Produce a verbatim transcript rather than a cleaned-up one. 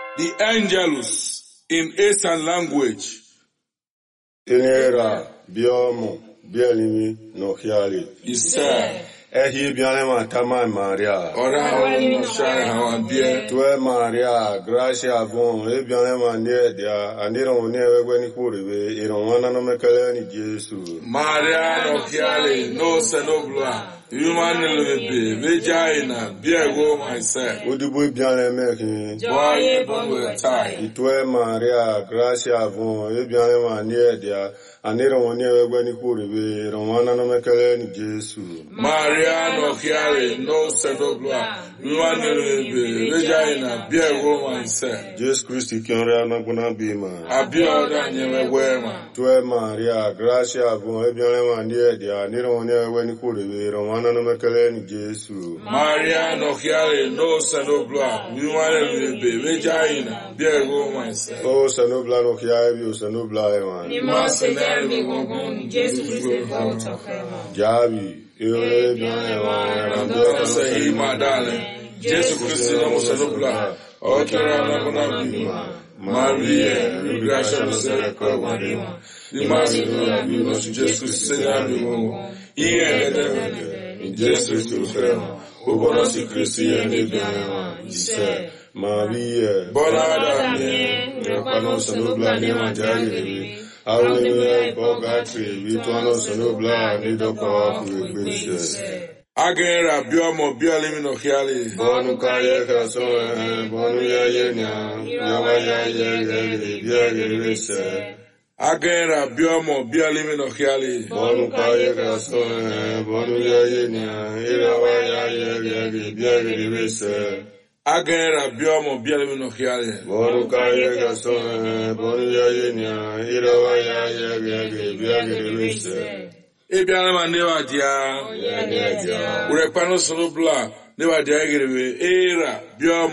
The Angelus in Eastern language. Inera, biomo, bielimi, no hiali. Isa. Ehi bianema tama Maria. Ora no shai hawambie. Tue Maria, gracia bon, e bianema niedia, aniro niewe ni kuribe, ironwana no mekele ni Jesu. Maria no hiali, no senobla. Human lebe, vagina, biego myself. Udubu bianeme ki. Boye bonwe tai. Itue Maria, gracia bon, e bianema niedia, aniro niewe ni kuribe, ironwana no mekele ni Jesu. Maria no hiali, no senobla. Human lebe, vagina, biego myself. Jesus Christ, kiora na kuna bima. Abioda nyewe wema. Tue Maria, gracia bon, e bianema niedia, aniro niewe ni kuribe, ironwana no mekele ni Jesu. Maria no hiali, no senobla. Human lebe, vagina, biego myself. O sanobla no kiabi, o sanobla ewan. Ni masenere mi gongon, Jesu Christ volta fema. Jabi, ewe bien ewan, Andora sei madale. Jesu Christ no senobla. Okera na kuna bima. Maria, gracia no sere kwa wadima. Ni masenere mi no Jesu Christ na bimo. Iye de in Jesu Christ fema. Obono si Christi ene bien. Ise. Maria, Bonada mie. Repano sanobla ni manjari. Hallelujah, Bogatri, Vituano sanobla, Nido Power, Kuibisha. Agera biomo biolimi no hiali. Bonu kaya kasoe, bonu ya yenya, yawa ya yegeli, biagirisha. Agera biomo biolimi no hiali. Bonu kaya kasoe, bonu ya yenya, yawa ya yegeli, biagirisha. Agera biomo biolimi no hiali. Bonu kaya kasoe, bonu ya yenya, yawa ya yegeli, biagirisha. Ebiana maneva dia. Urepano sonobla. Neva dia gerebe. Era biomo.